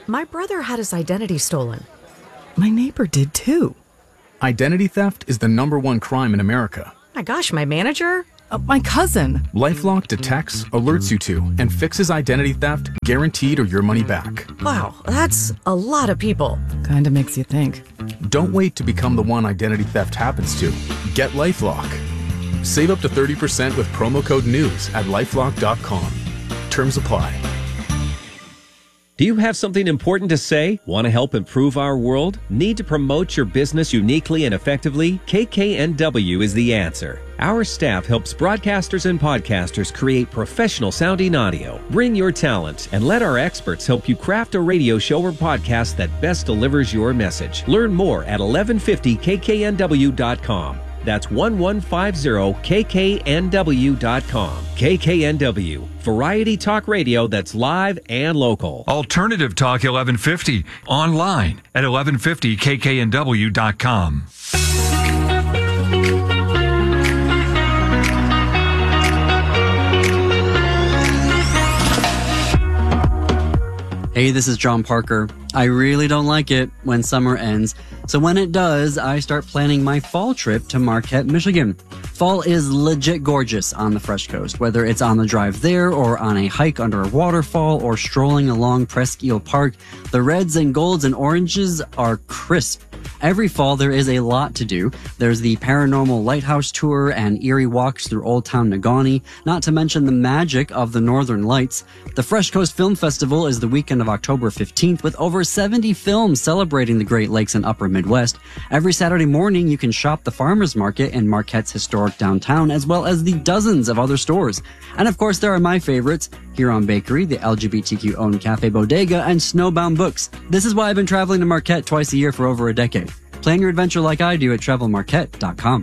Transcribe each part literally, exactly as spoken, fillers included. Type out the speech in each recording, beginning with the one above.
My brother had his identity stolen. My neighbor did too. Identity theft is the number one crime in America. My gosh, my manager? Uh, my cousin. LifeLock detects, alerts you to, and fixes identity theft, guaranteed or your money back. Wow, that's a lot of people. Kinda makes you think. Don't wait to become the one identity theft happens to. Get LifeLock. Save up to thirty percent with promo code NEWS at lifelock dot com. Terms apply. Do you have something important to say? Want to help improve our world? Need to promote your business uniquely and effectively? K K N W is the answer. Our staff helps broadcasters and podcasters create professional sounding audio. Bring your talent and let our experts help you craft a radio show or podcast that best delivers your message. Learn more at eleven fifty K K N W dot com. That's eleven fifty K K N W dot com. K K N W, variety talk radio that's live and local. Alternative Talk eleven fifty, online at eleven fifty K K N W dot com. Hey, this is John Parker. I really don't like it when summer ends, so when it does, I start planning my fall trip to Marquette, Michigan. Fall is legit gorgeous on the Fresh Coast, whether it's on the drive there or on a hike under a waterfall or strolling along Presque Isle Park. The reds and golds and oranges are crisp. Every fall, there is a lot to do. There's the Paranormal Lighthouse Tour and eerie walks through Old Town Negaunee, not to mention the magic of the Northern Lights. The Fresh Coast Film Festival is the weekend of October fifteenth, with over seventy films celebrating the Great Lakes and Upper Midwest. Every Saturday morning, you can shop the farmers market in Marquette's historic downtown, as well as the dozens of other stores. And of course, there are my favorites, Huron Bakery, the L G B T Q-owned Cafe Bodega, and Snowbound Books. This is why I've been traveling to Marquette twice a year for over a decade. Plan your adventure like I do at travel marquette dot com.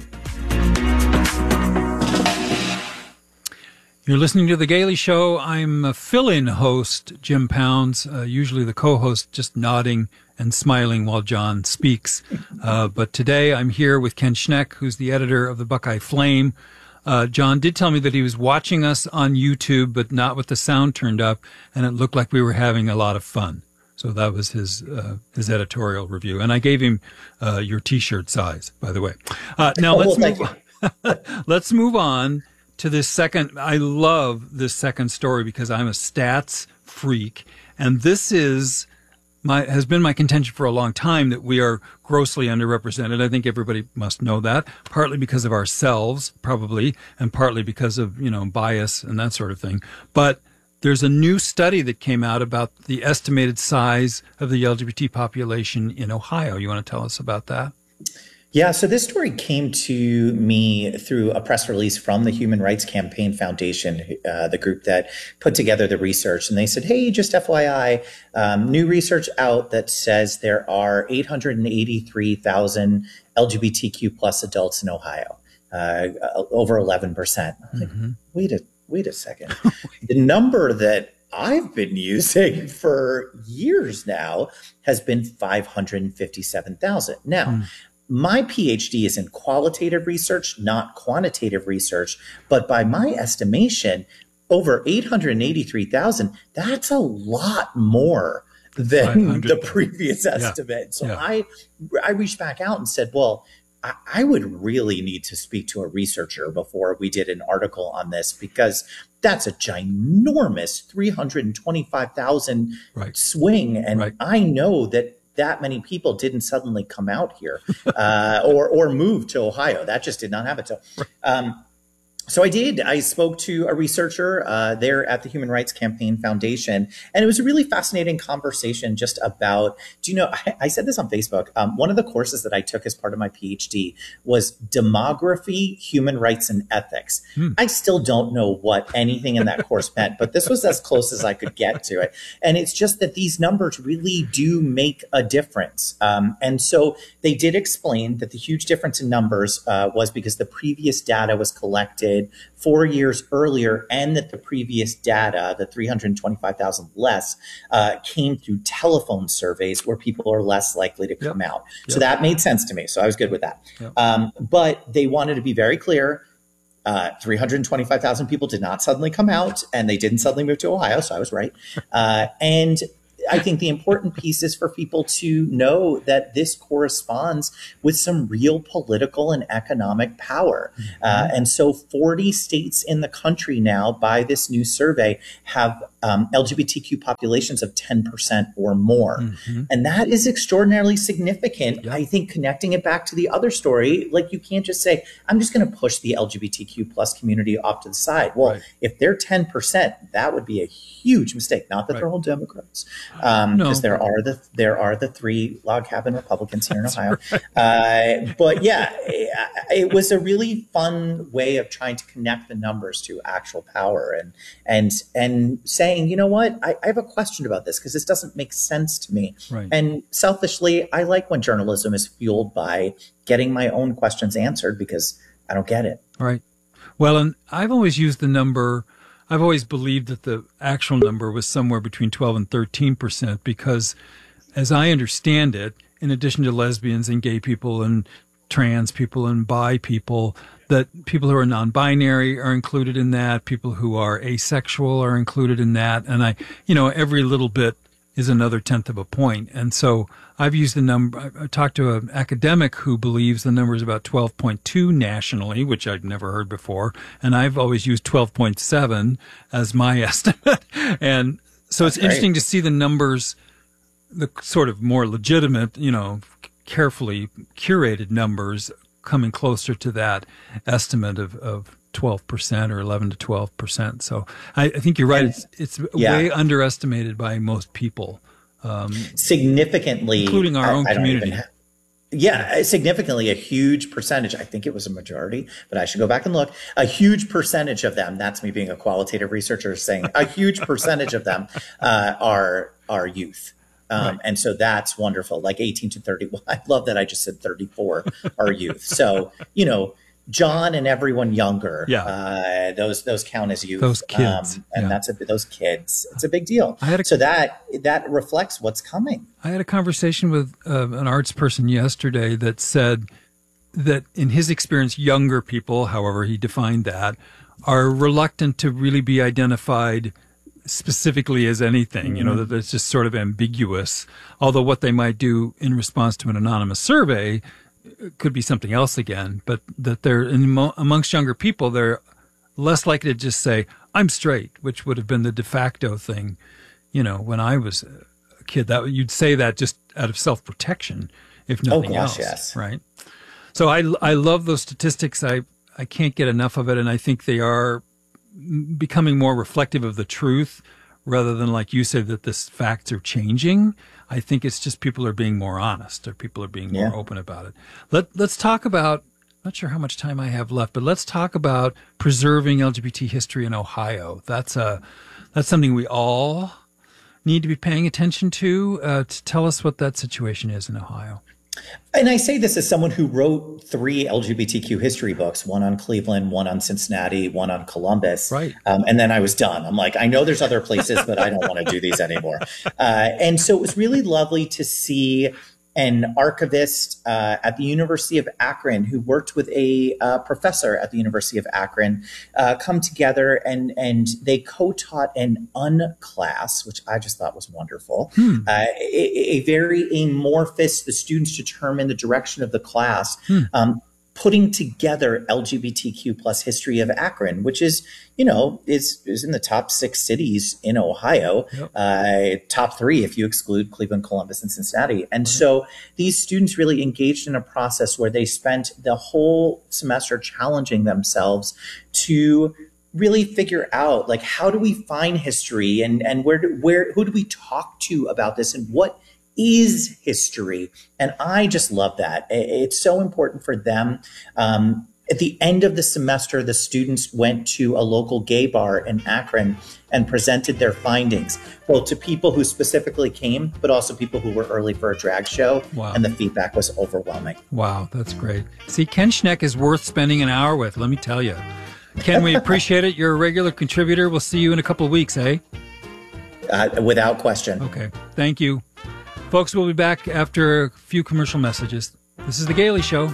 You're listening to The Gailey Show. I'm a fill-in host, Jim Pounds, uh, usually the co-host, just nodding and smiling while John speaks. Uh, but today I'm here with Ken Schneck, who's the editor of the Buckeye Flame. Uh, John did tell me that he was watching us on YouTube, but not with the sound turned up, and it looked like we were having a lot of fun. So that was his uh, his editorial review. And I gave him uh, your T-shirt size, by the way. Uh, now oh, let's well, move on. Let's move on to this second. I love this second story because I'm a stats freak, and this is my has been my contention for a long time that we are grossly underrepresented. I think everybody must know that, partly because of ourselves, probably, and partly because of, you know, bias and that sort of thing. But there's a new study that came out about the estimated size of the L G B T population in Ohio. You want to tell us about that? Yeah, so this story came to me through a press release from the Human Rights Campaign Foundation, uh, the group that put together the research. And they said, hey, just F Y I, um, new research out that says there are eight hundred eighty-three thousand L G B T Q plus adults in Ohio, uh, over eleven percent. I'm like, mm-hmm. wait a Wait a second. The number that I've been using for years now has been five hundred fifty-seven thousand. Now, mm. my PhD is in qualitative research, not quantitative research, but by my estimation, over eight hundred eighty-three thousand, that's a lot more than the previous estimate. Yeah. So yeah. I, I reached back out and said, well, I would really need to speak to a researcher before we did an article on this, because that's a ginormous three hundred twenty-five thousand right. swing. And right. I know that that many people didn't suddenly come out here uh, or, or move to Ohio. That just did not happen. So, um, So I did. I spoke to a researcher uh, there at the Human Rights Campaign Foundation, and it was a really fascinating conversation just about, do you know, I, I said this on Facebook. Um, one of the courses that I took as part of my PhD was demography, human rights, and ethics. Hmm. I still don't know what anything in that course meant, but this was as close as I could get to it. And it's just that these numbers really do make a difference. Um, and so they did explain that the huge difference in numbers uh, was because the previous data was collected four years earlier, and that the previous data, the three hundred twenty-five thousand less, uh, came through telephone surveys where people are less likely to come yep. out. Yep. So that made sense to me. So I was good with that. Yep. Um, but they wanted to be very clear. Uh, three hundred twenty-five thousand people did not suddenly come out, and they didn't suddenly move to Ohio. So I was right. Uh, and I think the important piece is for people to know that this corresponds with some real political and economic power. Mm-hmm. Uh, and so forty states in the country now, by this new survey, have um, L G B T Q populations of ten percent or more. Mm-hmm. And that is extraordinarily significant. Yep. I think connecting it back to the other story, like you can't just say, I'm just going to push the L G B T Q plus community off to the side. Well, right. if they're ten percent, that would be a huge mistake. Not that right. they're all Democrats, um, because no. there are the there are the three log cabin Republicans here in Ohio. Right. Uh, but yeah, it, it was a really fun way of trying to connect the numbers to actual power and and and saying, you know what, I, I have a question about this because this doesn't make sense to me. Right. And selfishly, I like when journalism is fueled by getting my own questions answered because I don't get it. Right. Well, and I've always used the number. I've always believed that the actual number was somewhere between twelve and thirteen percent because, as I understand it, in addition to lesbians and gay people and trans people and bi people, that people who are non-binary are included in that. People who are asexual are included in that. And I, you know, every little bit is another tenth of a point. And so I've used the number. I talked to an academic who believes the number is about twelve point two nationally, which I'd never heard before. And I've always used twelve point seven as my estimate. And so That's it's great. Interesting to see the numbers, the sort of more legitimate, you know, carefully curated numbers coming closer to that estimate of, of twelve percent or eleven to twelve percent. So I, I think you're right. And, it's it's yeah. way underestimated by most people. Um, significantly. Including our I, own I community. Ha- yeah, significantly a huge percentage. I think it was a majority, but I should go back and look. A huge percentage of them, that's me being a qualitative researcher saying a huge percentage of them uh, are are youth. Um, right. And so that's wonderful. Like eighteen to thirty. Well, I love that I just said thirty-four are youth. So, you know, John and everyone younger, yeah. uh, those those count as youth. Those kids. Um, and yeah. that's a, those kids. It's a big deal. I had a, so that that reflects what's coming. I had a conversation with uh, an arts person yesterday that said that in his experience, younger people, however he defined that, are reluctant to really be identified specifically as anything, mm-hmm. you know, that it's just sort of ambiguous. Although what they might do in response to an anonymous survey could be something else again, but that they're in, amongst younger people, they're less likely to just say, I'm straight, which would have been the de facto thing, you know, when I was a kid. That you'd say that just out of self-protection, if nothing oh, gosh, else, yes. right? So I, I love those statistics. I, I can't get enough of it, and I think they are becoming more reflective of the truth rather than, like you said, that this facts are changing. I think it's just people are being more honest or people are being more yeah. open about it. Let, let's talk about, not sure how much time I have left, but let's talk about preserving L G B T history in Ohio. That's a, that's something we all need to be paying attention to. Uh, to tell us what that situation is in Ohio. And I say this as someone who wrote three L G B T Q history books, one on Cleveland, one on Cincinnati, one on Columbus. Right. Um, and then I was done. I'm like, I know there's other places, but I don't want to do these anymore. Uh, and so it was really lovely to see an archivist uh, at the University of Akron who worked with a uh, professor at the University of Akron uh, come together and and they co-taught an unclass, which I just thought was wonderful. Hmm. Uh, a, a very amorphous, the students determine the direction of the class, hmm. um, putting together L G B T Q plus history of Akron, which is, you know, is is in the top six cities in Ohio, yep. uh, top three if you exclude Cleveland, Columbus, and Cincinnati. And mm-hmm. so these students really engaged in a process where they spent the whole semester challenging themselves to really figure out, like, how do we find history and and where do, where who do we talk to about this and what is history. And I just love that. It's so important for them. Um, at the end of the semester, the students went to a local gay bar in Akron and presented their findings, both to people who specifically came, but also people who were early for a drag show. Wow. And the feedback was overwhelming. Wow, that's great. See, Ken Schneck is worth spending an hour with, let me tell you. Ken, we appreciate it. You're a regular contributor. We'll see you in a couple of weeks, eh? Uh, without question. Okay, thank you. Folks, we'll be back after a few commercial messages. This is The Gailey Show.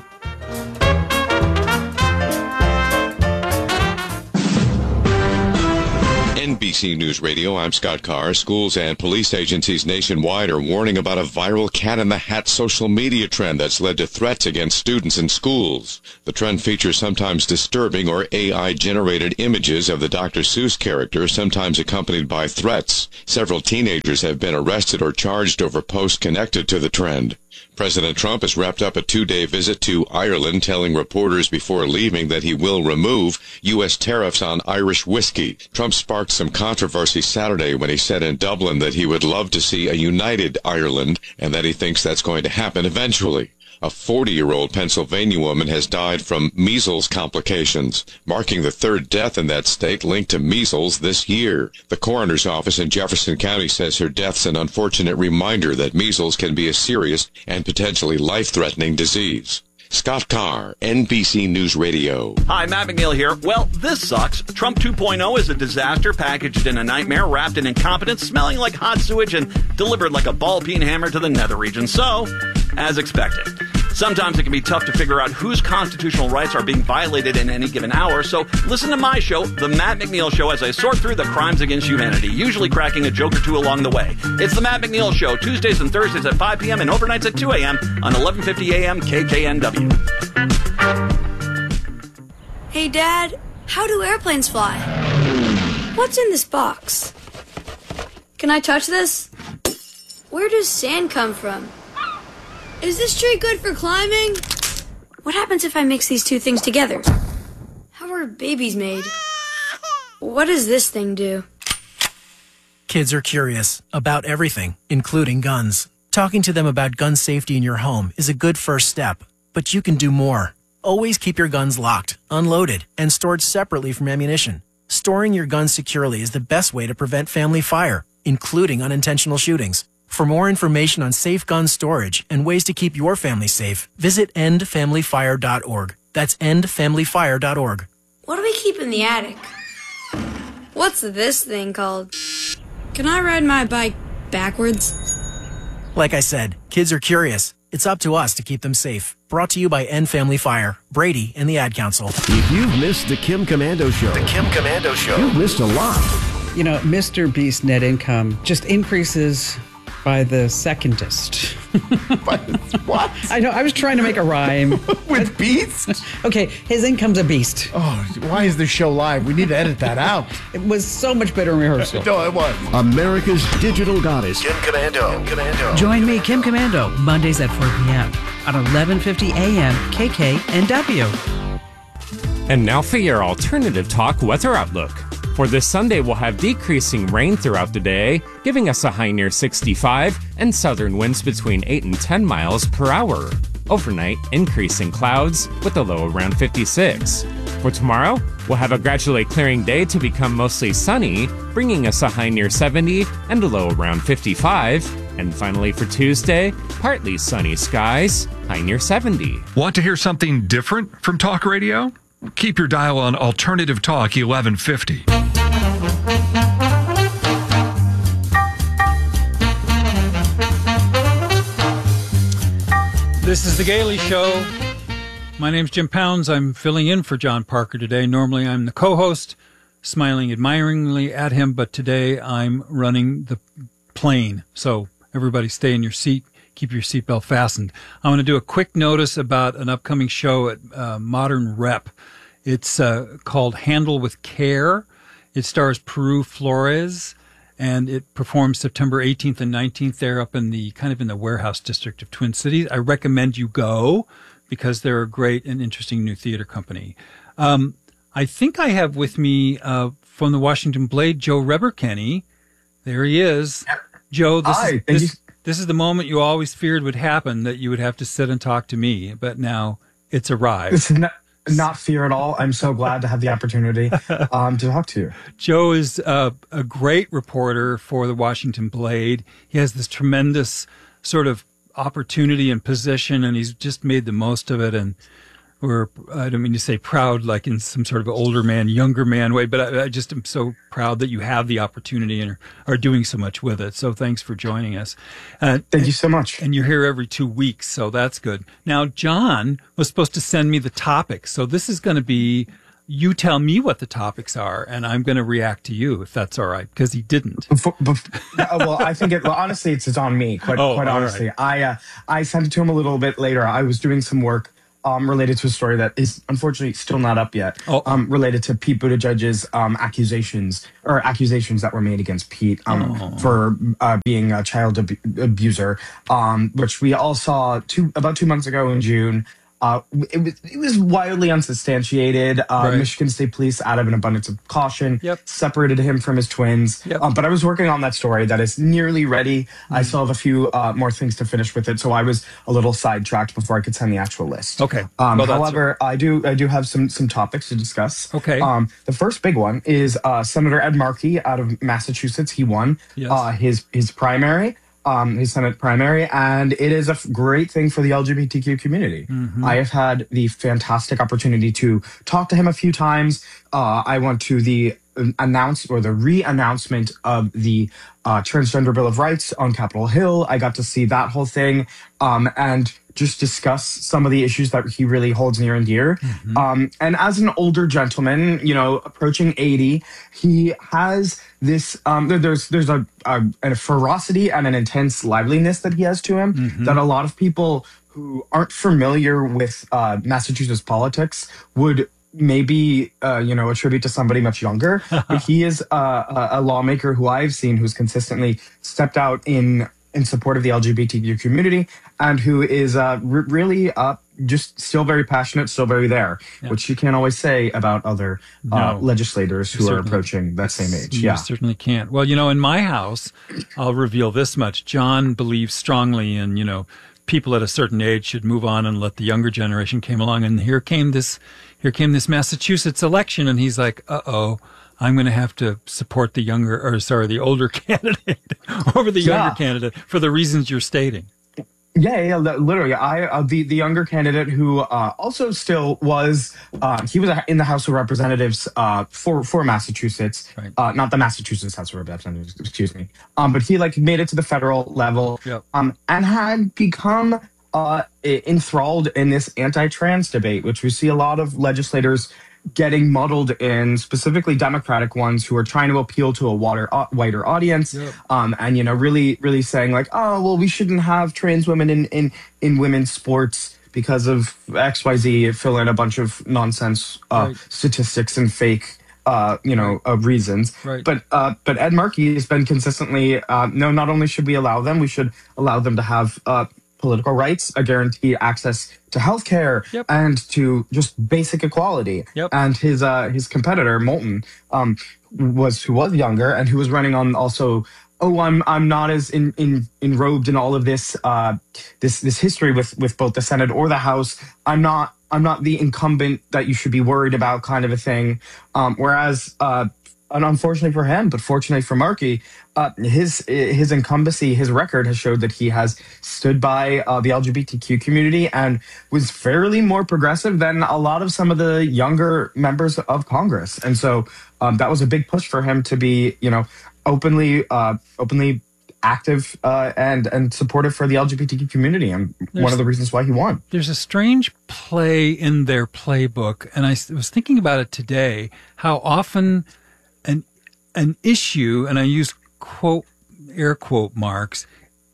In B C News Radio, I'm Scott Carr. Schools and police agencies nationwide are warning about a viral cat-in-the-hat social media trend that's led to threats against students in schools. The trend features sometimes disturbing or A I-generated images of the Doctor Seuss character, sometimes accompanied by threats. Several teenagers have been arrested or charged over posts connected to the trend. President Trump has wrapped up a two-day visit to Ireland, telling reporters before leaving that he will remove U S tariffs on Irish whiskey. Trump sparked some controversy Saturday when he said in Dublin that he would love to see a united Ireland and that he thinks that's going to happen eventually. A forty-year-old Pennsylvania woman has died from measles complications, marking the third death in that state linked to measles this year. The coroner's office in Jefferson County says her death's an unfortunate reminder that measles can be a serious and potentially life-threatening disease. Scott Carr, N B C News Radio. Hi, Matt McNeil here. Well, this sucks. Trump two point oh is a disaster packaged in a nightmare, wrapped in incompetence, smelling like hot sewage, and delivered like a ball-peen hammer to the nether region. So, as expected. Sometimes it can be tough to figure out whose constitutional rights are being violated in any given hour, so listen to my show, The Matt McNeil Show, as I sort through the crimes against humanity, usually cracking a joke or two along the way. It's The Matt McNeil Show, Tuesdays and Thursdays at five p.m. and overnights at two a.m. on eleven fifty a.m. K K N W. Hey, Dad, how do airplanes fly? What's in this box? Can I touch this? Where does sand come from? Is this tree good for climbing? What happens if I mix these two things together? How are babies made? What does this thing do? Kids are curious about everything, including guns. Talking to them about gun safety in your home is a good first step, but you can do more. Always keep your guns locked, unloaded, and stored separately from ammunition. Storing your guns securely is the best way to prevent family fire, including unintentional shootings. For more information on safe gun storage and ways to keep your family safe, visit end family fire dot org. That's end family fire dot org. What do we keep in the attic? What's this thing called? Can I ride my bike backwards? Like I said, kids are curious. It's up to us to keep them safe. Brought to you by End Family Fire, Brady, and the Ad Council. If you've missed the Kim Commando Show, The Kim Commando Show, you've missed a lot. You know, Mister Beast net income just increases by the secondest. What? I know, I was trying to make a rhyme. With beast? Okay, his income's a beast. Oh, why is this show live? We need to edit that out. It was so much better in rehearsal. No, it was. America's digital goddess. Kim Commando. Kim Commando. Join me, Kim Commando, Mondays at four p.m. on eleven fifty a.m. K K N W. And now for your alternative talk weather outlook. For this Sunday, we'll have decreasing rain throughout the day, giving us a high near sixty-five and southern winds between eight and ten miles per hour. Overnight, increasing clouds with a low around fifty-six. For tomorrow, we'll have a gradually clearing day to become mostly sunny, bringing us a high near seventy and a low around fifty-five. And finally for Tuesday, partly sunny skies, high near seventy. Want to hear something different from talk radio? Keep your dial on Alternative Talk eleven fifty. This is The Gailey Show. My name's Jim Pounds. I'm filling in for John Parker today. Normally I'm the co-host, smiling admiringly at him, but today I'm running the plane. So everybody stay in your seat. Keep your seatbelt fastened. I want to do a quick notice about an upcoming show at uh, Modern Rep. It's uh, called Handle with Care. It stars Peru Flores, and it performs September eighteenth and nineteenth there up in the kind of in the warehouse district of Twin Cities. I recommend you go because they're a great and interesting new theater company. Um, I think I have with me uh, from the Washington Blade, Joe Reberkenny. There he is. Joe, this Hi, is thank this, you. this is the moment you always feared would happen, that you would have to sit and talk to me, but now it's arrived. This is not, not fear at all. I'm so glad to have the opportunity um, to talk to you. Joe is uh, a great reporter for the Washington Blade. He has this tremendous sort of opportunity and position, and he's just made the most of it. And we're, I don't mean to say proud like in some sort of older man, younger man way, but I, I just am so proud that you have the opportunity and are, are doing so much with it. So thanks for joining us. Uh, Thank you so much. And you're here every two weeks, so that's good. Now, John was supposed to send me the topic, so this is going to be you tell me what the topics are, and I'm going to react to you if that's all right, because he didn't. Before, before, uh, well, I think it. Well, honestly, it's, it's on me. Quite, Oh, quite all honestly, right. I uh, I sent it to him a little bit later. I was doing some work um, related to a story that is unfortunately still not up yet. Oh. Um, related to Pete Buttigieg's um, accusations or accusations that were made against Pete um, Oh. for uh, being a child ab- abuser, um, which we all saw two about two months ago in June. Uh, it was it was wildly unsubstantiated. Uh, Right. Michigan State Police, out of an abundance of caution, Yep. separated him from his twins. Yep. Um, but I was working on that story that is nearly ready. I still have a few uh, more things to finish with it, so I was a little sidetracked before I could send the actual list. Okay. Um, Well, that's- however, I do I do have some some topics to discuss. Okay. Um, the first big one is uh, Senator Ed Markey out of Massachusetts. He won Yes. uh, his his primary. Um, his Senate primary, and it is a f- great thing for the L G B T Q community. Mhm. I have had the fantastic opportunity to talk to him a few times. Uh, I went to the um, announce or the re-announcement of the uh, Transgender Bill of Rights on Capitol Hill. I got to see that whole thing um, and just discuss some of the issues that he really holds near and dear. Mm-hmm. Um, and as an older gentleman, you know, approaching eighty, he has this, um, there- there's there's a, a, a ferocity and an intense liveliness that he has to him Mhm. that a lot of people who aren't familiar with uh, Massachusetts politics would maybe, uh, you know, attribute to somebody much younger. But he is uh, a, a lawmaker who I've seen who's consistently stepped out in in support of the L G B T Q community and who is uh, re- really uh, just still very passionate, still very there, Yeah. which you can't always say about other uh, No. legislators who You are certainly- approaching that same age. You Yeah. certainly can't. Well, you know, in my house, I'll reveal this much. John believes strongly in, you know, people at a certain age should move on and let the younger generation came along. And here came this, here came this Massachusetts election. And he's like, uh oh, I'm going to have to support the younger, or sorry, the older candidate over the Yeah. younger candidate for the reasons you're stating. Yeah, yeah, li- literally. I uh, the the younger candidate who uh, also still was uh, he was in the House of Representatives uh, for for Massachusetts, Right. uh, not the Massachusetts House of Representatives, excuse me. Um, but he like made it to the federal level, Yep. um, and had become uh, e- enthralled in this anti-trans debate, which we see a lot of legislators getting muddled in, specifically Democratic ones who are trying to appeal to a wider, uh, wider audience, Yep. um, and you know, really, really saying like, oh, well, we shouldn't have trans women in in in women's sports because of X, Y, Z. Fill in a bunch of nonsense uh, Right. statistics and fake, uh, you know, uh, reasons. Right. But uh, but Ed Markey has been consistently uh, no. Not only should we allow them, we should allow them to have uh, political rights, a guaranteed access to healthcare, Yep. and to just basic equality. Yep. And his uh, his competitor Moulton um, was who was younger and who was running on also. Oh, I'm I'm not as in, in enrobed in all of this uh, this this history with with both the Senate or the House. I'm not I'm not the incumbent that you should be worried about, kind of a thing. Um, whereas, uh, and unfortunately for him, but fortunately for Markey, uh, his his incumbency, his record has showed that he has stood by uh, the L G B T Q community and was fairly more progressive than a lot of some of the younger members of Congress. And so um, that was a big push for him to be, you know, openly uh, openly active uh, and and supportive for the L G B T Q community, and There's- one of the reasons why he won. There's a strange play in their playbook, and I s- was thinking about it today, how often an an issue, and I use quote air quote marks,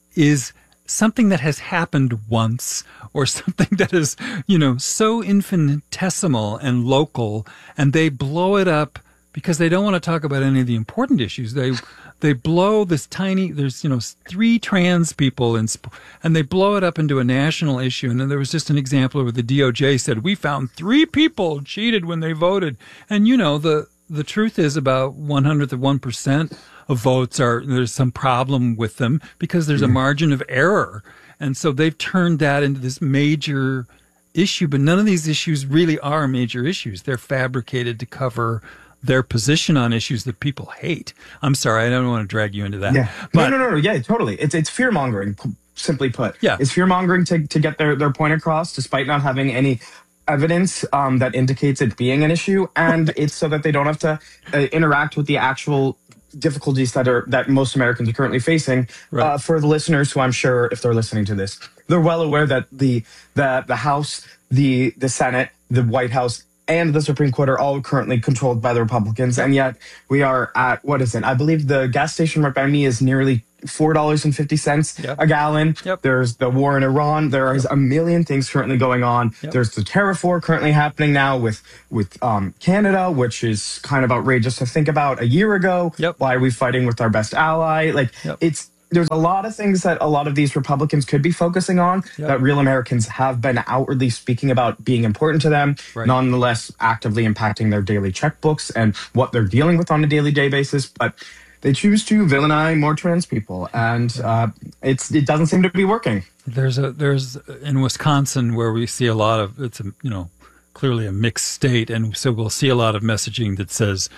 is something that has happened once or something that is, you know, so infinitesimal and local, and they blow it up because they don't want to talk about any of the important issues. They they blow this tiny, there's, you know, three trans people in, sp- and they blow it up into a national issue. And then there was just an example where the D O J said, we found three people cheated when they voted. And, you know, the, the truth is about one hundredth of one percent of votes are, there's some problem with them because there's a margin of error. And so they've turned that into this major issue, but none of these issues really are major issues. They're fabricated to cover their position on issues that people hate. I'm sorry, I don't want to drag you into that. Yeah. But no, no, no, no. Yeah, totally. It's it's fear mongering, p- simply put. Yeah. It's fear mongering to, to get their, their point across, despite not having any evidence um, that indicates it being an issue, and it's so that they don't have to uh, interact with the actual difficulties that are that most Americans are currently facing. Right. Uh, for the listeners who I'm sure, if they're listening to this, they're well aware that the the the House, the the Senate, the White House, and the Supreme Court are all currently controlled by the Republicans. And yet we are at, what is it? I believe the gas station right by me is nearly four dollars and fifty cents Yep. a gallon. Yep. There's the war in Iran. There is a million things currently going on. Yep. There's the tariff war currently happening now with, with um, Canada, which is kind of outrageous to think about. A year ago, Yep. why are we fighting with our best ally? Like, Yep. it's, there's a lot of things that a lot of these Republicans could be focusing on Yep. that real Americans have been outwardly speaking about being important to them, Right. nonetheless actively impacting their daily checkbooks and what they're dealing with on a daily day basis. But they choose to villainize more trans people, and uh, it's it doesn't seem to be working. There's a there's in Wisconsin where we see a lot of it's a you know clearly a mixed state, and so we'll see a lot of messaging that says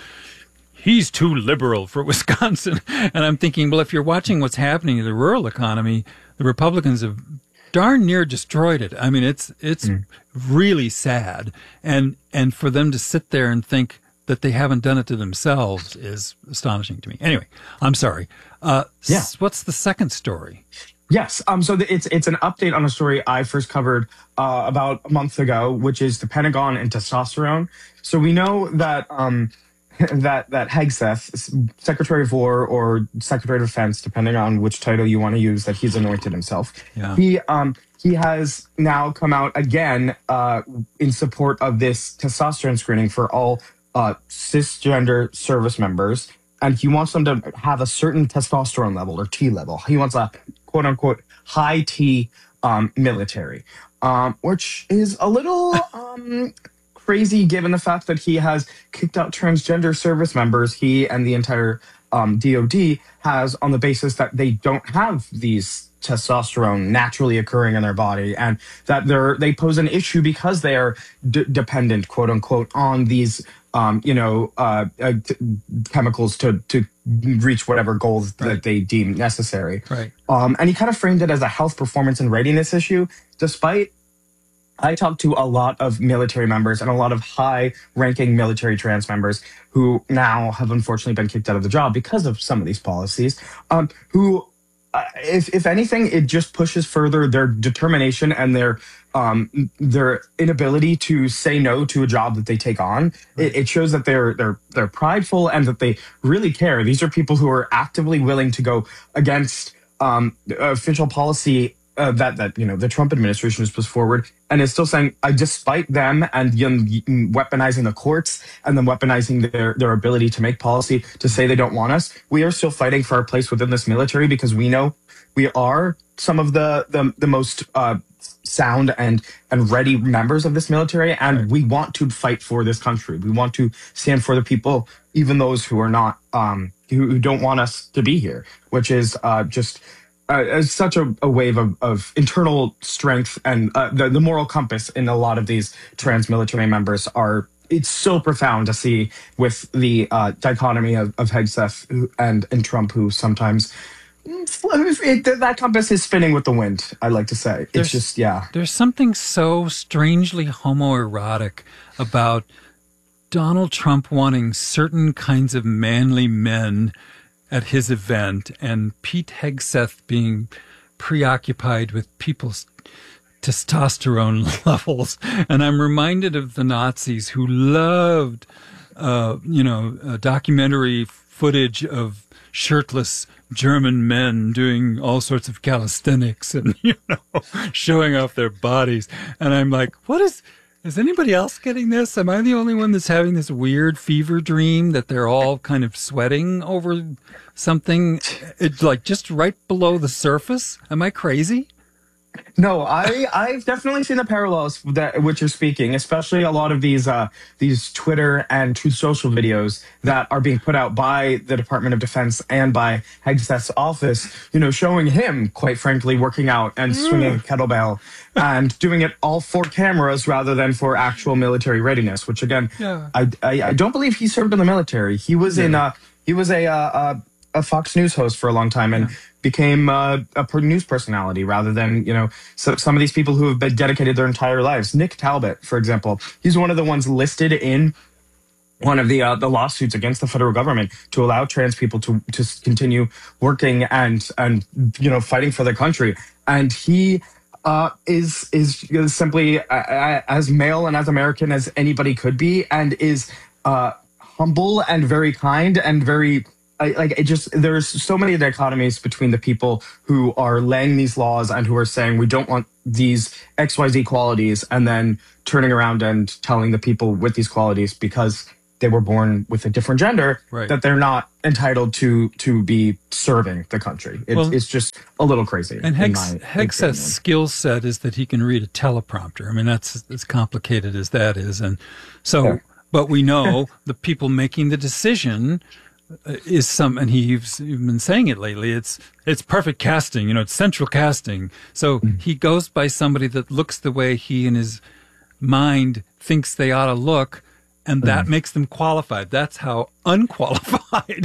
he's too liberal for Wisconsin. And I'm thinking, well, if you're watching what's happening in the rural economy, the Republicans have darn near destroyed it. I mean, it's it's Mm. really sad, and and for them to sit there and think that they haven't done it to themselves is astonishing to me. Anyway, I'm sorry. Uh, Yeah. s- what's the second story? Yes. Um. So the, it's it's an update on a story I first covered uh, about a month ago, which is the Pentagon and testosterone. So we know that um that that Hegseth, Secretary of War or Secretary of Defense, depending on which title you want to use, that he's anointed himself. Yeah. He um he has now come out again uh in support of this testosterone screening for all uh cisgender service members. And he wants them to have a certain testosterone level or T level. He wants a quote unquote high T um, military, um, which is a little um, crazy given the fact that he has kicked out transgender service members. He and the entire um, D O D has on the basis that they don't have these testosterone naturally occurring in their body, and that they're they pose an issue because they are d- dependent, quote unquote, on these um, you know uh, uh, t- chemicals to to reach whatever goals Right. that they deem necessary. Right. Um, and he kind of framed it as a health, performance, and readiness issue, despite. I talked to a lot of military members and a lot of high-ranking military trans members who now have unfortunately been kicked out of the job because of some of these policies, um, who Uh, if if anything, it just pushes further their determination and their um their inability to say no to a job that they take on. It, it shows that they're they're they're prideful and that they really care. These are people who are actively willing to go against um official policy uh, that that you know the Trump administration has put forward, and is still saying, uh, despite them and you know, weaponizing the courts and then weaponizing their their ability to make policy to say they don't want us, we are still fighting for our place within this military because we know we are some of the the, the most uh, sound and and ready members of this military, and Right. we want to fight for this country. We want to stand for the people, even those who are not um, who, who don't want us to be here, which is uh, just. Uh, it's such a, a wave of, of internal strength, and uh, the, the moral compass in a lot of these trans military members are, it's so profound to see with the uh, dichotomy of, of Hegseth who- and, and Trump, who sometimes, it, that compass is spinning with the wind, I like to say. It's There's- just, yeah. There's something so strangely homoerotic about Donald Trump wanting certain kinds of manly men at his event, and Pete Hegseth being preoccupied with people's testosterone levels. And I'm reminded of the Nazis who loved, uh, you know, uh, documentary footage of shirtless German men doing all sorts of calisthenics and, you know, showing off their bodies. And I'm like, what is... Is anybody else getting this? Am I the only one that's having this weird fever dream that they're all kind of sweating over something? It's like just right below the surface. Am I crazy? No, I I've definitely seen the parallels that which you're speaking, especially a lot of these uh these Twitter and Truth Social videos that are being put out by the Department of Defense and by Hegseth's office, you know, showing him, quite frankly, working out and swinging a kettlebell and doing it all for cameras rather than for actual military readiness, which again, Yeah. I, I I don't believe he served in the military. He was in uh he was a uh, uh a Fox News host for a long time and became uh, a per- news personality rather than, you know, so, some of these people who have been dedicated their entire lives. Nick Talbot, for example, he's one of the ones listed in one of the uh, the lawsuits against the federal government to allow trans people to to continue working and and you know fighting for their country. And he uh, is is simply uh, as male and as American as anybody could be, and is uh, humble and very kind and very. I, like it just there's so many dichotomies between the people who are laying these laws and who are saying we don't want these X Y Z qualities, and then turning around and telling the people with these qualities because they were born with a different gender Right. that they're not entitled to to be serving the country. It's, Well, it's just a little crazy. And in Hegg's, my Hegg's opinion. skill set is that he can read a teleprompter. I mean, that's as complicated as that is. And so, Yeah. but we know the people making the decision uh, is some, and he's been saying it lately, it's, it's perfect casting, you know, it's central casting. So Mm. he goes by somebody that looks the way he in his mind thinks they ought to look. And that Mm. makes them qualified. That's how unqualified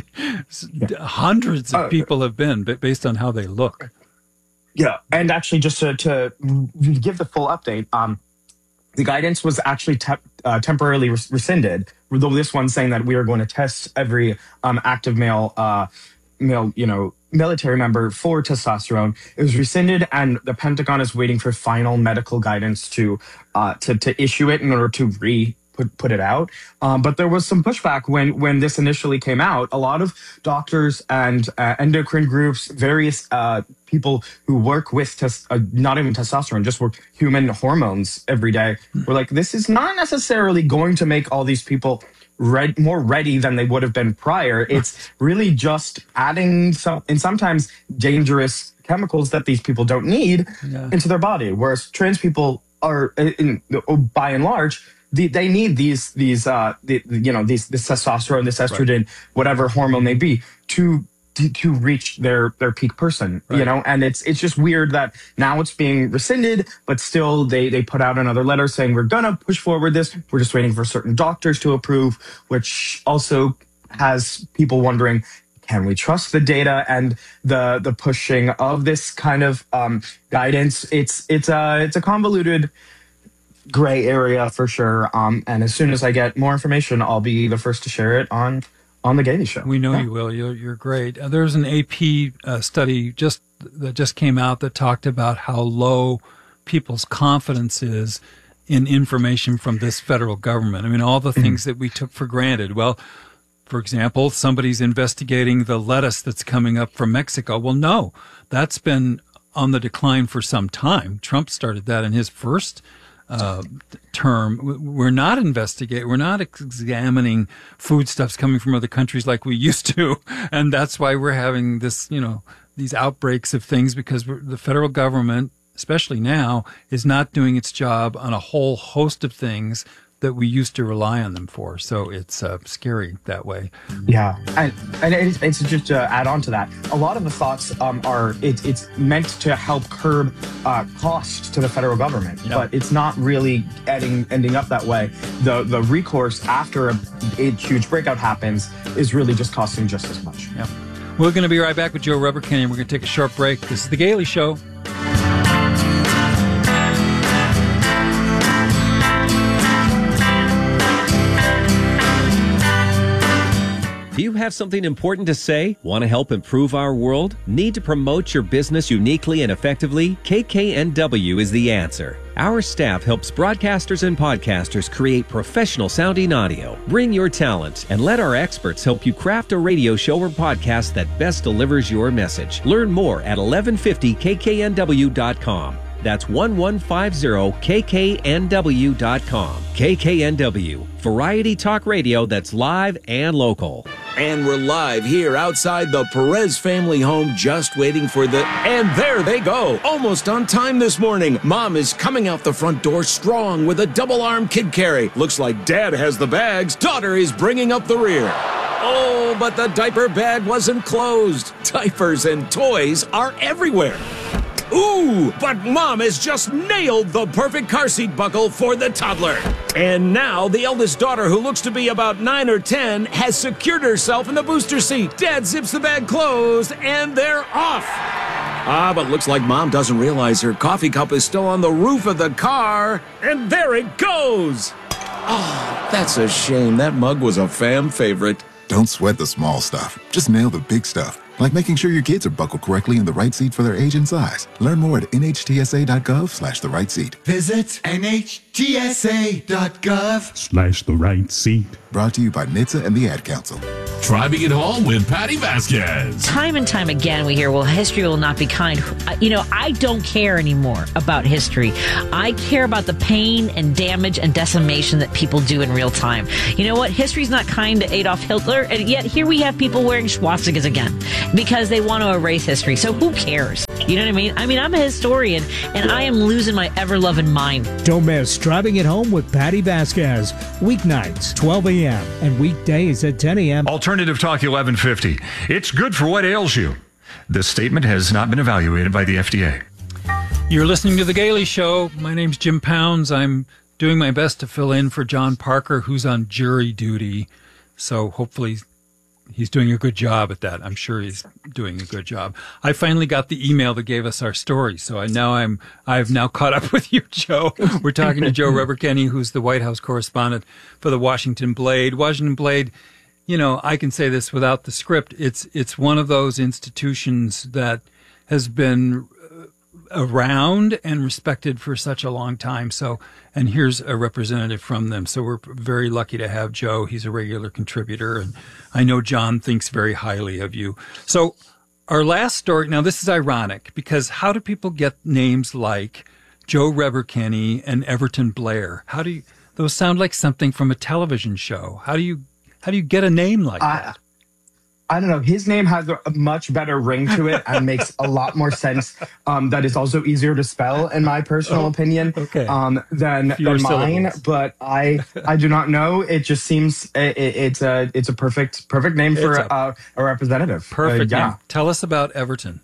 hundreds of Uh, people have been ba- based on how they look. Yeah, and actually, just to, to give the full update, um, the guidance was actually te- uh, temporarily res- rescinded. Though this one saying that we are going to test every um, active male, uh, male, you know, military member for testosterone. It was rescinded, and the Pentagon is waiting for final medical guidance to uh, to to issue it in order to re. Put, put it out. Um, but there was some pushback when, when this initially came out. A lot of doctors and uh, endocrine groups, various uh, people who work with tes- uh, not even testosterone, just work human hormones every day, were like, this is not necessarily going to make all these people Red, more ready than they would have been prior. It's really just adding some, and sometimes dangerous chemicals that these people don't need Yeah. into their body. Whereas trans people are, in, by and large, the, they need these these uh the, you know these this testosterone, this estrogen, whatever hormone they be to to, to reach their their peak person. You Right. know, and it's it's just weird that now it's being rescinded, but still they they put out another letter saying we're gonna push forward this. We're just waiting for certain doctors to approve, which also has people wondering, can we trust the data and the the pushing of this kind of um, guidance? It's it's a it's a convoluted gray area for sure. Um, and as soon as I get more information, I'll be the first to share it on on the Gailey Show. We know Yeah. you will. You're, you're great. Uh, There's an A P uh, study just that just came out that talked about how low people's confidence is in information from this federal government. I mean, all the things that we took for granted. Well, for example, somebody's investigating the lettuce that's coming up from Mexico. Well, no, that's been on the decline for some time. Trump started that in his first uh, term. We're not investigating, we're not examining foodstuffs coming from other countries like we used to. And that's why we're having this, you know, these outbreaks of things, because we're, the federal government, especially now, is not doing its job on a whole host of things that we used to rely on them for. So it's uh, scary that way. Yeah, and and it's, it's just to add on to that, a lot of the thoughts um, are it's it's meant to help curb uh, cost to the federal government, Yeah. but it's not really ending ending up that way. The the recourse after a, a huge breakout happens is really just costing just as much. Yeah, we're going to be right back with Joe Rubberkin, and we're going to take a short break. This is The Gailey Show. Do you have something important to say? Want to help improve our world? Need to promote your business uniquely and effectively? K K N W is the answer. Our staff helps broadcasters and podcasters create professional sounding audio. Bring your talent and let our experts help you craft a radio show or podcast that best delivers your message. Learn more at eleven fifty K K N W dot com. That's eleven fifty K K N W dot com. K K N W, variety talk radio that's live and local. And we're live here outside the Perez family home, just waiting for the... And there they go! Almost on time this morning. Mom is coming out the front door strong with a double-arm kid carry. Looks like Dad has the bags. Daughter is bringing up the rear. Oh, but the diaper bag wasn't closed. Diapers and toys are everywhere. Ooh, but Mom has just nailed the perfect car seat buckle for the toddler. And now the eldest daughter, who looks to be about nine or ten, has secured herself in the booster seat. Dad zips the bag closed, and they're off. Ah, but looks like Mom doesn't realize her coffee cup is still on the roof of the car. And there it goes. Oh, that's a shame. That mug was a fam favorite. Don't sweat the small stuff. Just nail the big stuff. like making sure your kids are buckled correctly in the right seat for their age and size. Learn more at nhtsa.gov slash the right seat. Visit nhtsa.gov Slash the right seat. Brought to you by N H T S A and the Ad Council. Try being at home with Patty Vasquez. Time and time again, we hear, well, history will not be kind. You know, I don't care anymore about history. I care about the pain and damage and decimation that people do in real time. You know what? History's not kind to Adolf Hitler, and yet here we have people wearing swastikas again because they want to erase history. So who cares? You know what I mean? I mean, I'm a historian, and I am losing my ever-loving mind. Don't miss Driving It Home with Patty Vasquez. Weeknights, twelve a.m. and weekdays at ten a.m. Alternative Talk eleven fifty. It's good for what ails you. This statement has not been evaluated by the F D A. You're listening to The Gailey Show. My name's Jim Pounds. I'm doing my best to fill in for John Parker, who's on jury duty. So hopefully he's doing a good job at that. I'm sure he's doing a good job. I finally got the email that gave us our story. So I now I'm, I've now caught up with you, Joe. We're talking to Joe Reberkenny, who's the White House correspondent for the Washington Blade. Washington Blade, you know, I can say this without the script. It's, it's one of those institutions that has been around and respected for such a long time. So, and here's a representative from them. So we're very lucky to have Joe. He's a regular contributor, and I know John thinks very highly of you. So our last story, now this is ironic because how do people get names like Joe Reberkenny and Everton Blair? How do you, those sound like something from a television show. How do you, how do you get a name like I, that? I don't know. His name has a much better ring to it and makes a lot more sense. Um, that is also easier to spell, in my personal oh, opinion, okay. um, than, than mine. But I, I do not know. It just seems it, it, it's a, it's a perfect, perfect name for a, a, a representative. Perfect uh, yeah. name. Tell us about Everton.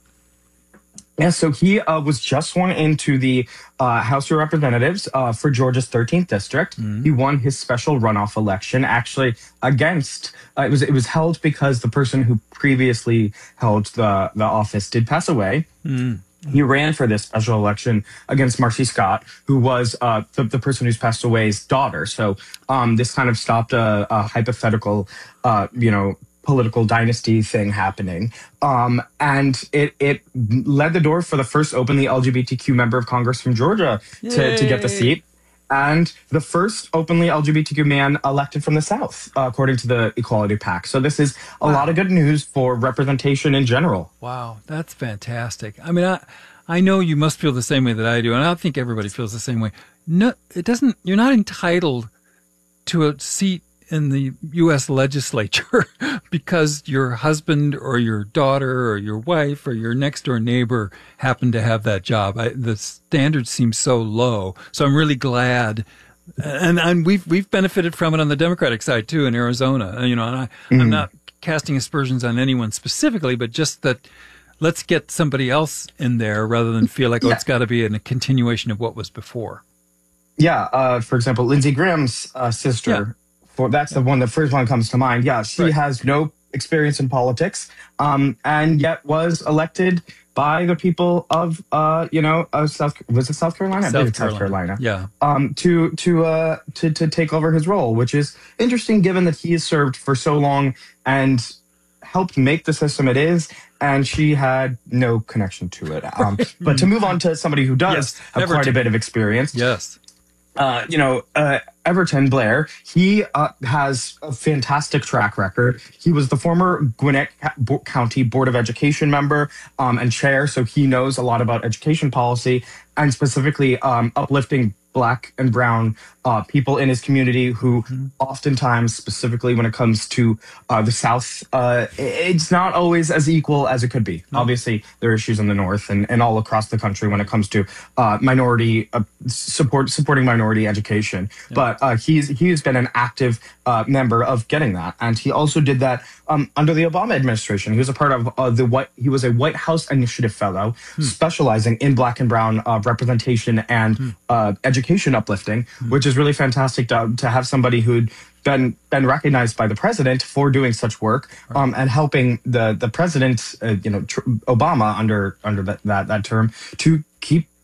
Yeah, so he uh, was just sworn into the uh, House of Representatives uh, for Georgia's thirteenth district. Mm-hmm. He won his special runoff election, actually against. Uh, it was it was held because the person who previously held the the office did pass away. Mm-hmm. He ran for this special election against Marcy Scott, who was uh, the, the person who's passed away's daughter. So um, this kind of stopped a, a hypothetical, uh, you know. political dynasty thing happening. Um, and it, it led the door for the first openly L G B T Q member of Congress from Georgia to, to get the seat. And the first openly L G B T Q man elected from the South, uh, according to the Equality Pact. So this is a wow. lot of good news for representation in general. Wow, that's fantastic. I mean, I, I know you must feel the same way that I do, and I think everybody feels the same way. No, it doesn't, you're not entitled to a seat in the U S legislature because your husband or your daughter or your wife or your next door neighbor happened to have that job. I, the standards seem so low. So I'm really glad. And, and we've, we've benefited from it on the Democratic side too in Arizona, you know, and I, mm-hmm. I'm not casting aspersions on anyone specifically, but just that let's get somebody else in there rather than feel like, oh, yeah. it's got to be in a continuation of what was before. Yeah. Uh, for example, Lindsey Graham's uh, sister, yeah. For, that's the one, the first one comes to mind. Yeah, she right. has no experience in politics, um, and yet was elected by the people of, uh, you know, uh, South was it South Carolina? South, I believe Carolina. South Carolina. Yeah. Um, to to uh to to take over his role, which is interesting given that he has served for so long and helped make the system it is, and she had no connection to it. Um, but to move on to somebody who does yes, have Everton. quite a bit of experience. Yes. Uh, you know, uh, Everton Blair, he uh, has a fantastic track record. He was the former Gwinnett County Board of Education member um, and chair, so he knows a lot about education policy and specifically um, uplifting Black and brown uh, people in his community who mm-hmm. oftentimes, specifically when it comes to uh, the South, uh, it's not always as equal as it could be. No. Obviously, there are issues in the North and, and all across the country when it comes to uh, minority uh, support, supporting minority education. Yeah. But uh, he's he's been an active uh, member of getting that, and he also did that um, under the Obama administration. He was a part of uh, the White. He was a White House Initiative Fellow, hmm. specializing in Black and brown uh, representation and hmm. uh, education uplifting, hmm. which is really fantastic to, to have somebody who'd been been recognized by the president for doing such work right. um, and helping the the president, uh, you know, tr- Obama under under that, that that term to keep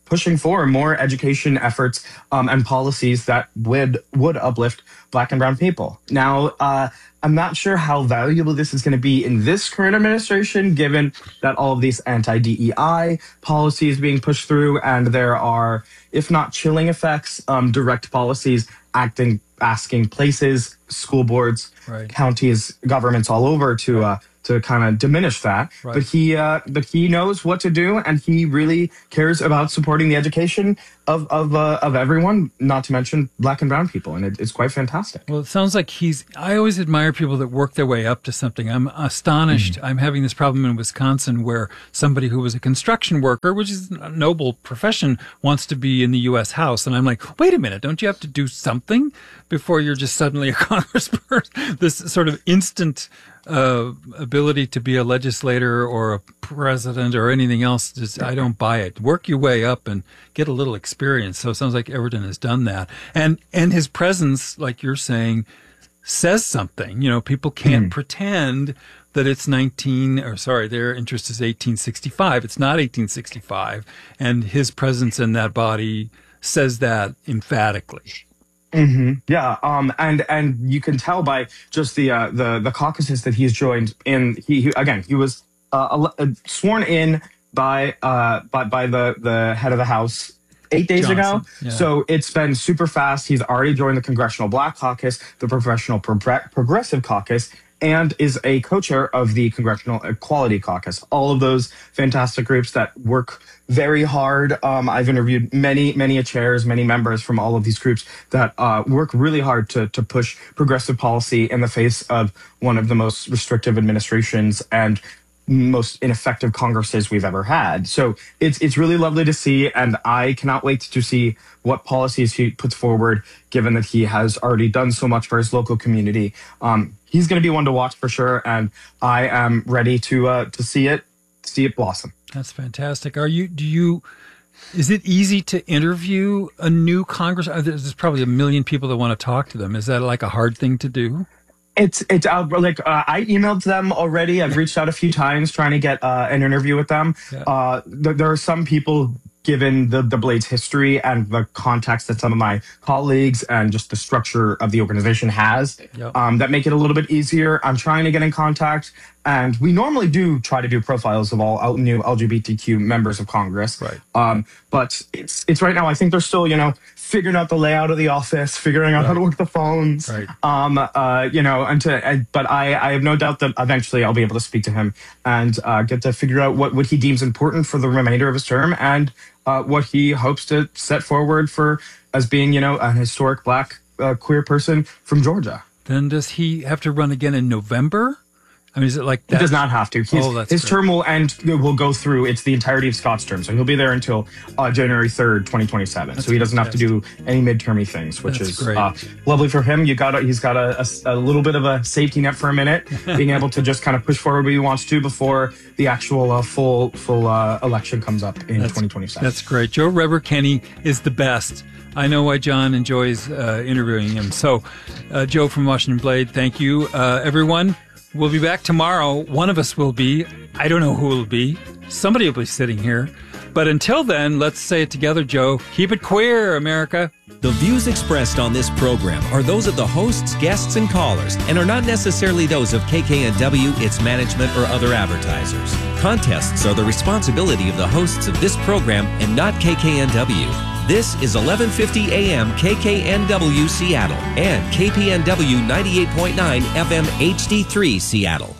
pushing for more education efforts um, and policies that would would uplift Black and brown people. Now, uh, I'm not sure how valuable this is going to be in this current administration, given that all of these anti-D E I policies being pushed through, and there are, if not chilling effects, um, direct policies acting, asking places, school boards, right. counties, governments all over to uh, to kind of diminish that. Right. But he uh, but he knows what to do, and he really cares about supporting the education of of uh, of everyone, not to mention Black and brown people, and it, it's quite fantastic. Well, it sounds like he's. I always admire people that work their way up to something. I'm astonished. Mm-hmm. I'm having this problem in Wisconsin where somebody who was a construction worker, which is a noble profession, wants to be in the U S House, and I'm like, wait a minute, don't you have to do something before you're just suddenly a congressperson? This sort of instant uh, ability to be a legislator or a president or anything else, just, I don't buy it. Work your way up and get a little experience. So it sounds like Everton has done that. And and his presence, like you're saying, says something. You know, people can't mm. pretend that it's nineteen, or sorry, their interest is eighteen sixty-five. It's not eighteen sixty-five. And his presence in that body says that emphatically. Mm-hmm. Yeah, um, and and you can tell by just the uh, the the caucuses that he's joined in. He, he again, he was uh, sworn in by uh by by the the head of the House eight days Johnson, ago. Yeah. So it's been super fast. He's already joined the Congressional Black Caucus, the Professional Pro- Progressive Caucus, and is a co-chair of the Congressional Equality Caucus. All of those fantastic groups that work very hard. Um, I've interviewed many, many chairs, many members from all of these groups that uh, work really hard to to push progressive policy in the face of one of the most restrictive administrations and most ineffective Congresses we've ever had. So it's it's really lovely to see, and I cannot wait to see what policies he puts forward, given that he has already done so much for his local community. Um, he's going to be one to watch for sure, and I am ready to uh, to see it see it blossom. That's fantastic. Are you? Do you? Is it easy to interview a new Congress? There's probably a million people that want to talk to them. Is that like a hard thing to do? It's it's out like uh, I emailed them already. I've reached out a few times trying to get uh, an interview with them. Yeah. Uh, th- there are some people, given the the Blade's history and the context that some of my colleagues and just the structure of the organization has, yep. um, that make it a little bit easier. I'm trying to get in contact, and we normally do try to do profiles of all new L G B T Q members of Congress. Right. Um, but it's it's right now. I think they're still, you know, figuring out the layout of the office, figuring out right. how to work the phones. Right. Um, uh, you know, and to, uh, but I, I have no doubt that eventually I'll be able to speak to him and uh, get to figure out what, what he deems important for the remainder of his term and uh, what he hopes to set forward for as being, you know, a historic Black uh, queer person from Georgia. Then does he have to run again in November? I mean, is it like that? He does not have to. He's, oh, that's his great. term will end, will go through, it's the entirety of Scott's term. So he'll be there until uh, January third, twenty twenty-seven. That's so he doesn't fantastic. have to do any midtermy things, which that's is uh, lovely for him. You got a, He's got a, a, a little bit of a safety net for a minute, being able to just kind of push forward what he wants to before the actual uh, full full uh, election comes up in that's, twenty twenty-seven. That's great. Joe Reber Kenny is the best. I know why John enjoys uh, interviewing him. So, uh, Joe from Washington Blade, thank you. Uh, everyone, we'll be back tomorrow. One of us will be. I don't know who will be. Somebody will be sitting here. But until then, let's say it together, Joe. Keep it queer, America. The views expressed on this program are those of the hosts, guests, and callers, and are not necessarily those of K K N W, its management, or other advertisers. Contests are the responsibility of the hosts of this program and not K K N W. This is eleven fifty A M K K N W Seattle and K P N W ninety-eight point nine F M H D three Seattle.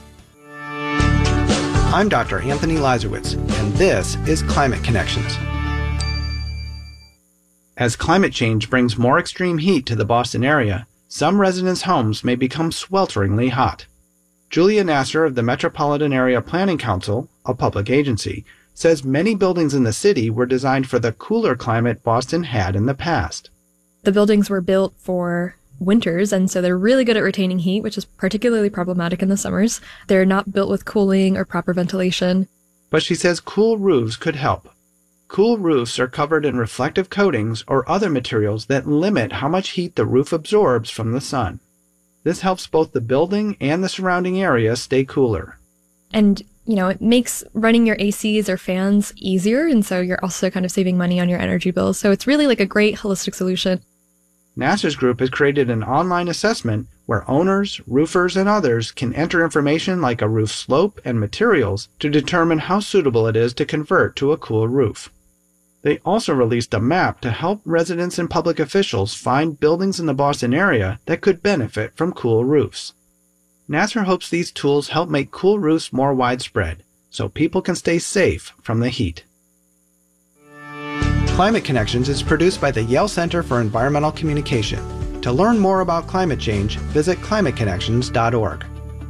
I'm Doctor Anthony Lazarowitz, and this is Climate Connections. As climate change brings more extreme heat to the Boston area, some residents' homes may become swelteringly hot. Julia Nasser of the Metropolitan Area Planning Council, a public agency, says many buildings in the city were designed for the cooler climate Boston had in the past. The buildings were built for winters, and so they're really good at retaining heat, which is particularly problematic in the summers. They're not built with cooling or proper ventilation. But she says cool roofs could help. Cool roofs are covered in reflective coatings or other materials that limit how much heat the roof absorbs from the sun. This helps both the building and the surrounding area stay cooler. And you know, it makes running your A Cs or fans easier. And so you're also kind of saving money on your energy bills. So it's really like a great holistic solution. NASA's group has created an online assessment where owners, roofers, and others can enter information like a roof slope and materials to determine how suitable it is to convert to a cool roof. They also released a map to help residents and public officials find buildings in the Boston area that could benefit from cool roofs. NASA hopes these tools help make cool roofs more widespread so people can stay safe from the heat. Climate Connections is produced by the Yale Center for Environmental Communication. To learn more about climate change, visit climate connections dot org.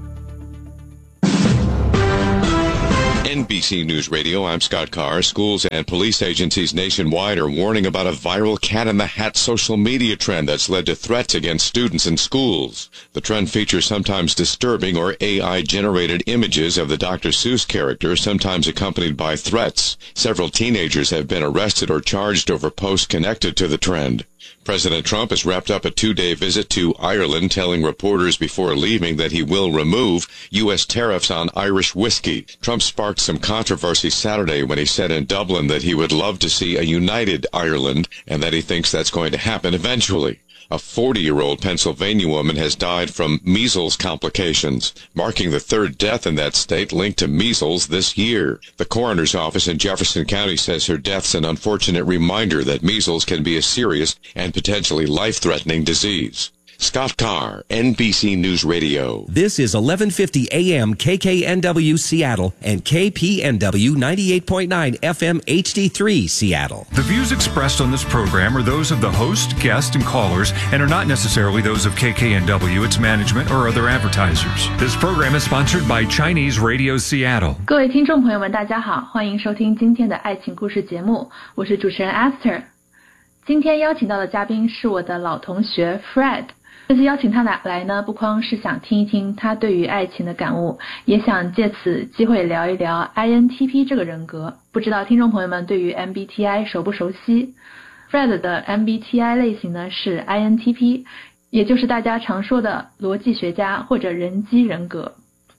N B C News Radio, I'm Scott Carr. Schools and police agencies nationwide are warning about a viral cat-in-the-hat social media trend that's led to threats against students in schools. The trend features sometimes disturbing or A I-generated images of the Doctor Seuss character, sometimes accompanied by threats. Several teenagers have been arrested or charged over posts connected to the trend. President Trump has wrapped up a two-day visit to Ireland, telling reporters before leaving that he will remove U S tariffs on Irish whiskey. Trump sparked some controversy Saturday when he said in Dublin that he would love to see a united Ireland and that he thinks that's going to happen eventually. A forty-year-old Pennsylvania woman has died from measles complications, marking the third death in that state linked to measles this year. The coroner's office in Jefferson County says her death's an unfortunate reminder that measles can be a serious and potentially life-threatening disease. Scott Carr, N B C News Radio. This is eleven fifty A M K K N W Seattle and K P N W ninety-eight point nine F M H D three Seattle. The views expressed on this program are those of the host, guest, and callers and are not necessarily those of K K N W, its management, or other advertisers. This program is sponsored by Chinese Radio Seattle. 各位听众朋友们，大家好，欢迎收听今天的爱情故事节目，我是主持人 Esther。今天邀请到的嘉宾是我的老同学 Fred。这次邀请他来呢，不光是想听一听他对于爱情的感悟，也想借此机会聊一聊 I N T P 这个人格。不知道听众朋友们对于 M B T I 熟不熟悉？ Fred 的 M B T I 类型呢是 I N T P， 也就是大家常说的逻辑学家或者人机人格。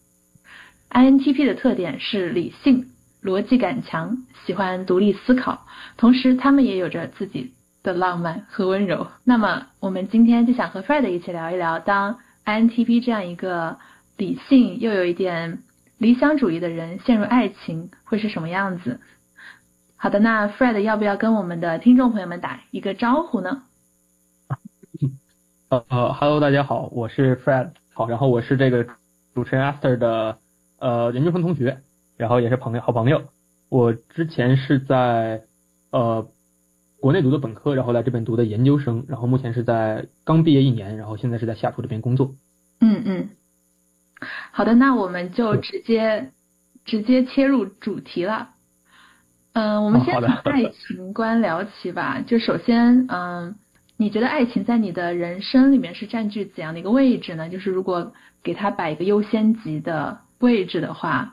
I N T P 的特点是理性、逻辑感强，喜欢独立思考，同时他们也有着自己的浪漫和温柔。那么我们今天就想和 Fred 一起聊一聊，当 I N T P 这样一个理性又有一点理想主义的人陷入爱情会是什么样子。好的，那 Fred 要不要跟我们的听众朋友们打一个招呼呢？ 呃呃 Hello 大家好，我是 Fred。 好，然后我是这个主持人 Esther 的呃研究生同学，然后也是朋友好朋友。我之前是在呃国内读的本科，然后来这边读的研究生，然后目前是在刚毕业一年，然后现在是在西雅图这边工作。 嗯嗯，好的，那我们就直接直接切入主题了。嗯、呃，我们先从爱情观聊起吧。就首先，嗯，你觉得爱情在你的人生里面是占据怎样的一个位置呢？就是如果给它摆一个优先级的位置的话。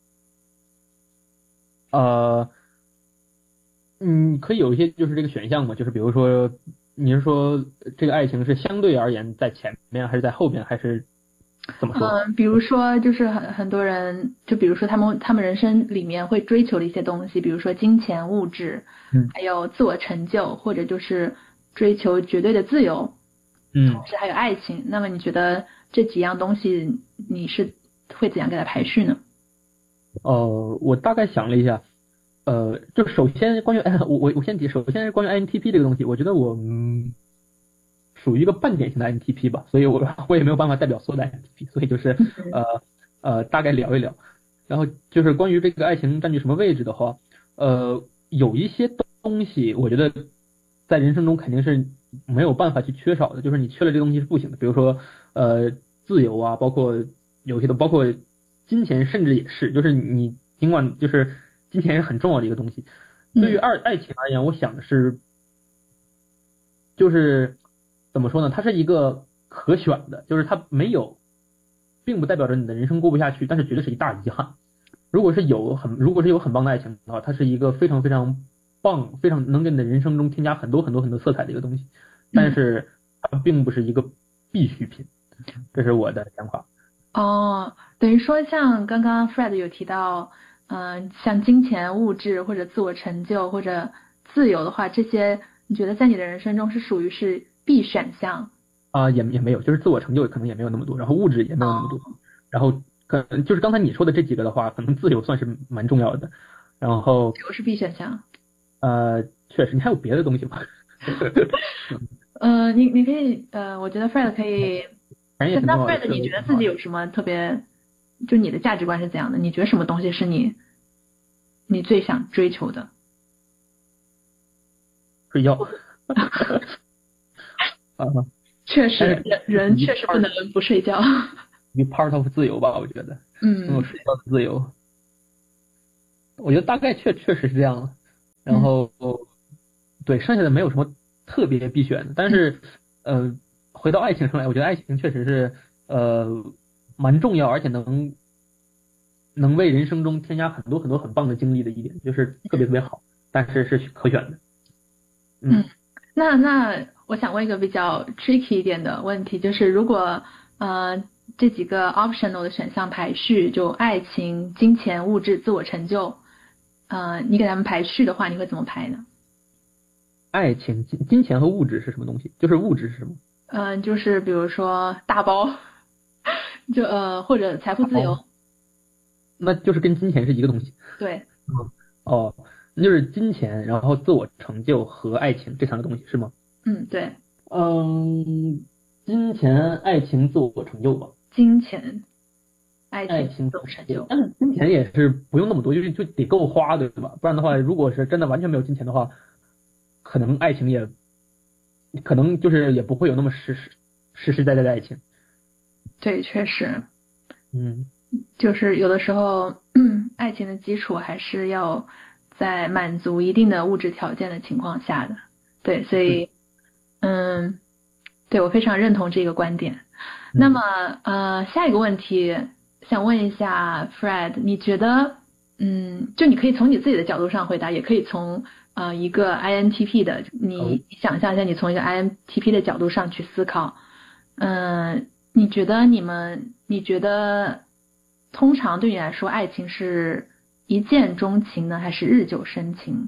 呃。嗯，可以有一些就是这个选项嘛，就是比如说你是说这个爱情是相对而言在前面还是在后边，还是怎么说？ 嗯，比如说就是很很多人，就比如说他们他们人生里面会追求的一些东西，比如说金钱、物质，嗯，还有自我成就，或者就是追求绝对的自由， 嗯， 同时还有爱情。那么你觉得这几样东西你是会怎样给它排序呢？ 呃，我大概想了一下。呃，就首先关于我我我先提，首先是关于 I N T P 这个东西，我觉得我嗯属于一个半典型的 I N T P 吧，所以我我也没有办法代表所有的 I N T P， 所以就是呃呃大概聊一聊。然后就是关于这个爱情占据什么位置的话，呃有一些东西我觉得在人生中肯定是没有办法去缺少的，就是你缺了这东西是不行的，比如说呃自由啊，包括有些的包括金钱，甚至也是，就是你尽管就是金钱是很重要的一个东西。对于二爱情而言，我想的是，就是怎么说呢？它是一个可选的，就是它没有，并不代表着你的人生过不下去，但是绝对是一大遗憾。如果是有很，如果是有很棒的爱情的话，它是一个非常非常棒，非常能给你的人生中添加很多很多很多色彩的一个东西，但是它并不是一个必需品，这是我的想法。 哦，等于说像刚刚 Fred 有提到，嗯、呃，像金钱、物质或者自我成就或者自由的话，这些你觉得在你的人生中是属于是必选项？ 啊、呃，也也没有，就是自我成就可能也没有那么多，然后物质也没有那么多，哦、然后可能就是刚才你说的这几个的话，可能自由算是蛮重要的，然后自由是必选项。 呃，确实，你还有别的东西吗？ 呃，你你可以呃，我觉得 Fred 可以。那 Fred， 你觉得自己有什么特别？就你的价值观是怎样的？你觉得什么东西是你你最想追求的？ 睡觉。啊， 确实，人人确实不能不睡觉。 一 part of 自由吧，我觉得。 嗯。 有睡觉的自由。我觉得大概确确实是这样。然后，嗯、对，剩下的没有什么特别必选的，但是，嗯、呃。回到爱情上来，我觉得爱情确实是呃蛮重要，而且能能为人生中添加很多很多很棒的经历的一点，就是特别特别好，但是是可选的。 嗯，嗯那那我想问一个比较 tricky 一点的问题，就是如果呃这几个 optional 的选项排序，就爱情、金钱、物质、自我成就，呃，你给他们排序的话，你会怎么排呢？ 爱情、金金钱和物质是什么东西？就是物质是什么？ 嗯、呃，就是比如说大包，就呃或者财富自由、哦， 那就是跟金钱是一个东西。 对。 嗯。哦，那就是金钱，然后自我成就和爱情这三个东西是吗？ 嗯，对。 嗯，金钱、爱情、自我成就吧。 金钱、爱情、 爱情、 自我成就。 但是金钱也是不用那么多，就是就得够花，对吧？不然的话，如果是真的完全没有金钱的话，可能爱情也。可能就是也不会有那么实实实实在在的爱情。 对，确实。 嗯， 就是有的时候，爱情的基础还是要在满足一定的物质条件的情况下的。对，所以，嗯，对我非常认同这个观点。嗯、那么，呃，下一个问题想问一下 Fred， 你觉得，嗯，就你可以从你自己的角度上回答，也可以从。呃，一个 I N T P 的，你想象一下，你从一个 I N T P 的角度上去思考，嗯、呃，你觉得你们，你觉得通常对你来说，爱情是一见钟情呢，还是日久生情？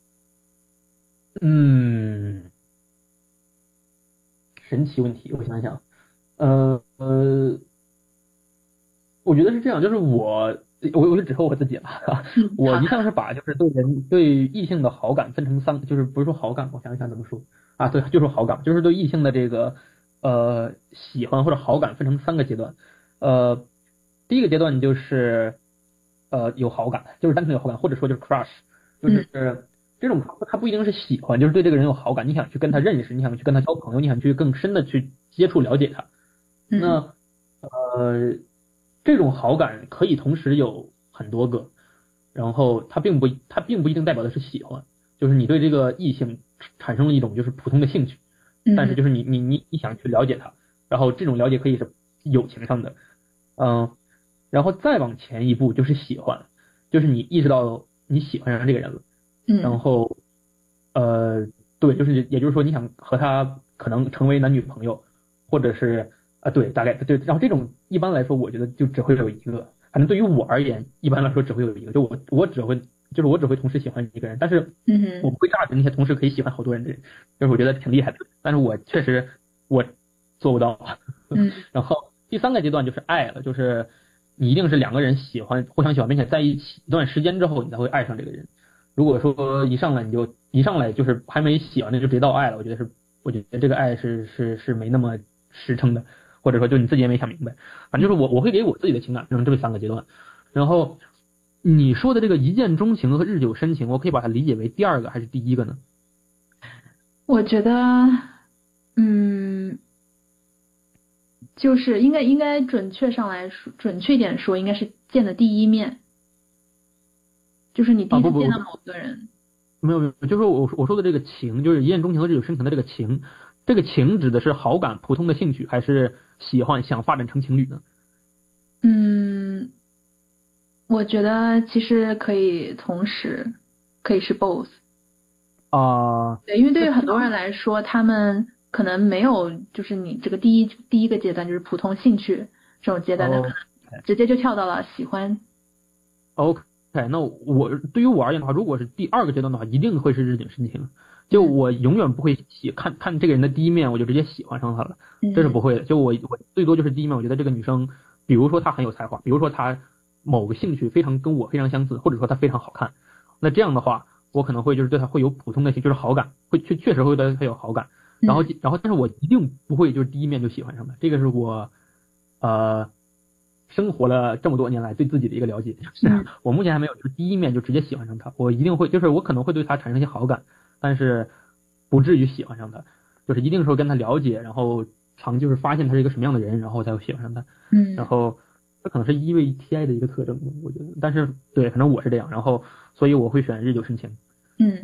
嗯，神奇问题，我想想，呃呃，我觉得是这样，就是我。我我就只说我自己了，我一向是把就是对人对异性的好感分成三，就是不是说好感，我想一想怎么说啊，对，就说好感，就是对异性的这个呃喜欢或者好感分成三个阶段，呃，第一个阶段就是呃有好感，就是单纯有好感，或者说就是 crush， 就是这种他不一定是喜欢，就是对这个人有好感，你想去跟他认识，你想去跟他交朋友，你想去更深的去接触了解他，那呃。这种好感可以同时有很多个，然后它并不它并不一定代表的是喜欢，就是你对这个异性产生了一种就是普通的兴趣，但是就是你你你你想去了解他，然后这种了解可以是友情上的，嗯，然后再往前一步就是喜欢，就是你意识到你喜欢上这个人了， 嗯， 然后呃对，就是也就是说你想和他可能成为男女朋友，或者是。啊，对，大概对，然后这种一般来说，我觉得就只会有一个，反正对于我而言，一般来说只会有一个，就我我只会，就是我只会同时喜欢一个人，但是， 嗯， 我不会榨取那些同时可以喜欢好多人的人，就是我觉得挺厉害的，但是我确实我做不到， 嗯， 然后第三个阶段就是爱了，就是你一定是两个人喜欢，互相喜欢，并且在一起一段时间之后，你才会爱上这个人。如果说一上来你就一上来就是还没喜欢，那就直接到爱了，我觉得是，我觉得这个爱是是是没那么实诚的。或者说就你自己也没想明白，反正就是我我会给我自己的情感分成这三个阶段，然后你说的这个一见钟情和日久生情，我可以把它理解为第二个还是第一个呢？ 我觉得，嗯，就是应该应该准确上来说，准确一点说，应该是见的第一面，就是你第一次见到某个人。 没有没有，就是我我说的这个情，就是一见钟情和日久生情的这个情。这个情指的是好感、普通的兴趣，还是喜欢、想发展成情侣呢？ 嗯，我觉得其实可以同时，可以是 both。 啊、呃， 对，因为对于很多人来说，他们可能没有就是你这个第一第一个阶段就是普通兴趣这种阶段的，可能直接就跳到了喜欢。 OK， 那我对于我而言的话，如果是第二个阶段的话，一定会是日久生情。就我永远不会喜看看这个人的第一面，我就直接喜欢上他了，这是不会的。就我我最多就是第一面，我觉得这个女生，比如说她很有才华，比如说她某个兴趣非常跟我非常相似，或者说她非常好看，那这样的话，我可能会就是对她会有普通的就是好感，会确确实会对她有好感。然后然后，但是我一定不会就是第一面就喜欢上她，这个是我呃生活了这么多年来对自己的一个了解，就是我目前还没有就是第一面就直接喜欢上她，我一定会就是我可能会对她产生一些好感。但是不至于喜欢上他，就是一定是跟他了解，然后常就是发现他是一个什么样的人，然后才会喜欢上他。 嗯， 然后这可能是 E V T I 的一个特征，我觉得。但是对，反正我是这样，然后所以我会选日久生情。 嗯。